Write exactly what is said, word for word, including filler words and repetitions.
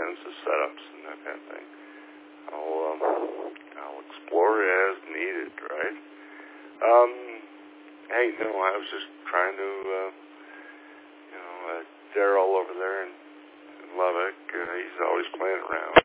defensive setups and that kind of thing. I'll, um, I'll explore as needed, right? Um, hey, no, I was just trying to, uh, you know, uh, Daryl over there in, in Lubbock, uh, he's always playing around.